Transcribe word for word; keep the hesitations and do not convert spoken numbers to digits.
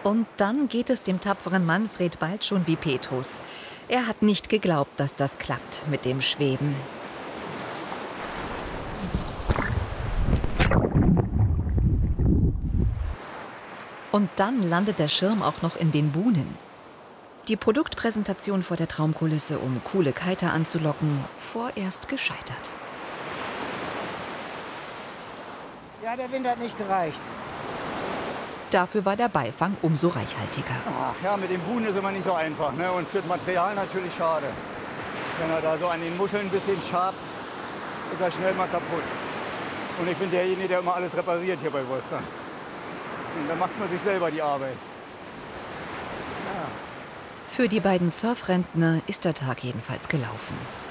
Und dann geht es dem tapferen Manfred bald schon wie Petrus. Er hat nicht geglaubt, dass das klappt mit dem Schweben. Und dann landet der Schirm auch noch in den Buhnen. Die Produktpräsentation vor der Traumkulisse, um coole Kiter anzulocken, vorerst gescheitert. Ja, der Wind hat nicht gereicht. Dafür war der Beifang umso reichhaltiger. Ach ja, mit dem Buhnen ist immer nicht so einfach, ne? Und für das Material natürlich schade. Wenn er da so an den Muscheln ein bisschen schabt, ist er schnell mal kaputt. Und ich bin derjenige, der immer alles repariert hier bei Wolfgang. Und dann macht man sich selber die Arbeit. Ja. Für die beiden Surfrentner ist der Tag jedenfalls gelaufen.